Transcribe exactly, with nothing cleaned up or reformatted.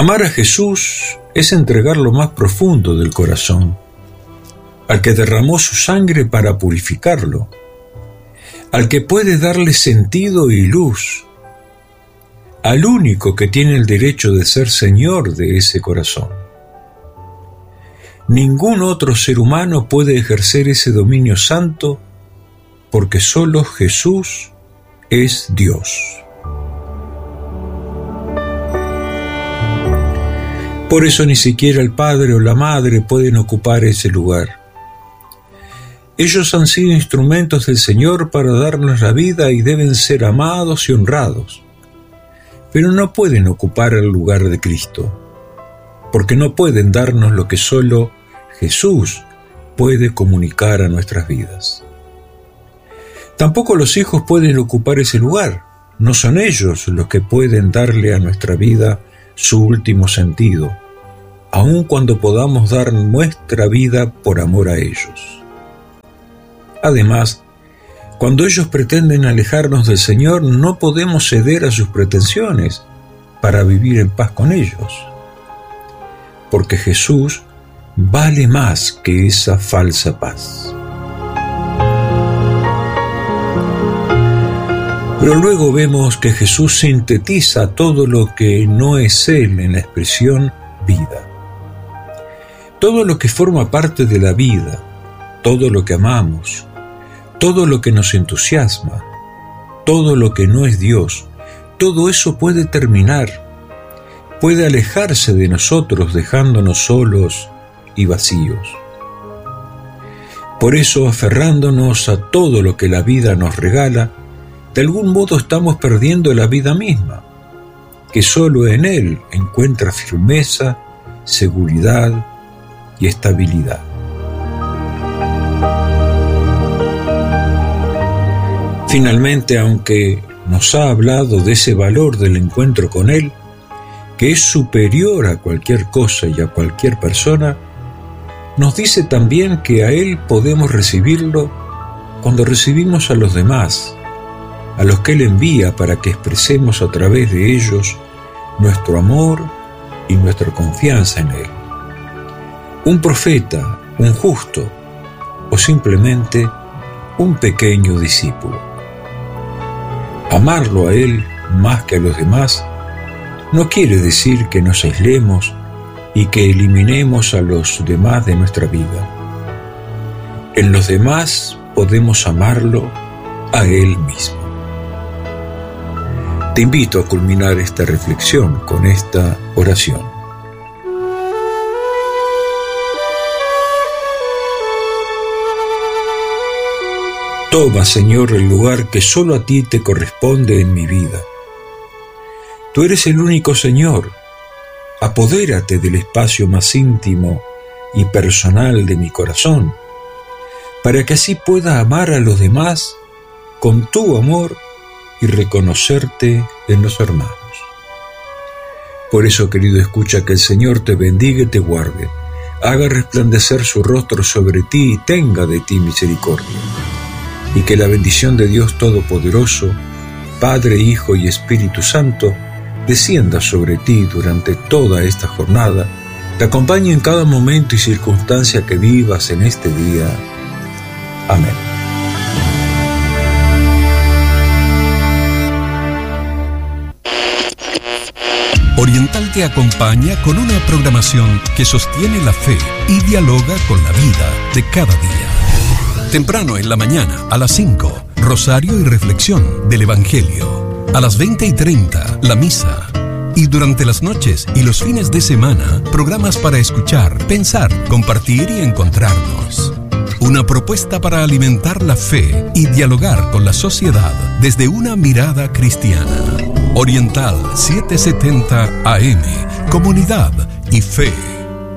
Amar a Jesús es entregar lo más profundo del corazón, al que derramó su sangre para purificarlo, al que puede darle sentido y luz, al único que tiene el derecho de ser Señor de ese corazón. Ningún otro ser humano puede ejercer ese dominio santo porque solo Jesús es Dios. Por eso ni siquiera el padre o la madre pueden ocupar ese lugar. Ellos han sido instrumentos del Señor para darnos la vida y deben ser amados y honrados, pero no pueden ocupar el lugar de Cristo, porque no pueden darnos lo que solo Jesús puede comunicar a nuestras vidas. Tampoco los hijos pueden ocupar ese lugar. No son ellos los que pueden darle a nuestra vida su último sentido, aun cuando podamos dar nuestra vida por amor a ellos. Además, cuando ellos pretenden alejarnos del Señor, no podemos ceder a sus pretensiones para vivir en paz con ellos, porque Jesús vale más que esa falsa paz. Pero luego vemos que Jesús sintetiza todo lo que no es Él en la expresión vida. Todo lo que forma parte de la vida, todo lo que amamos, todo lo que nos entusiasma, todo lo que no es Dios, todo eso puede terminar, puede alejarse de nosotros dejándonos solos y vacíos. Por eso, aferrándonos a todo lo que la vida nos regala, de algún modo estamos perdiendo la vida misma, que solo en Él encuentra firmeza, seguridad y estabilidad. Finalmente, aunque nos ha hablado de ese valor del encuentro con Él, que es superior a cualquier cosa y a cualquier persona, nos dice también que a Él podemos recibirlo cuando recibimos a los demás, a los que Él envía para que expresemos a través de ellos nuestro amor y nuestra confianza en Él. Un profeta, un justo o simplemente un pequeño discípulo. Amarlo a Él más que a los demás no quiere decir que nos aislemos y que eliminemos a los demás de nuestra vida. En los demás podemos amarlo a Él mismo. Te invito a culminar esta reflexión con esta oración. Toma, Señor, el lugar que solo a ti te corresponde en mi vida. Tú eres el único Señor. Apodérate del espacio más íntimo y personal de mi corazón, para que así pueda amar a los demás con tu amor y reconocerte en los hermanos. Por eso, querido, escucha, que el Señor te bendiga y te guarde, haga resplandecer su rostro sobre ti y tenga de ti misericordia. Y que la bendición de Dios Todopoderoso, Padre, Hijo y Espíritu Santo, descienda sobre ti durante toda esta jornada, te acompañe en cada momento y circunstancia que vivas en este día. Amén. Oriental te acompaña con una programación que sostiene la fe y dialoga con la vida de cada día. Temprano en la mañana, a las cinco, rosario y reflexión del Evangelio. A las veinte y treinta, la misa. Y durante las noches y los fines de semana, programas para escuchar, pensar, compartir y encontrarnos. Una propuesta para alimentar la fe y dialogar con la sociedad desde una mirada cristiana. Oriental setecientos setenta A M, comunidad y fe.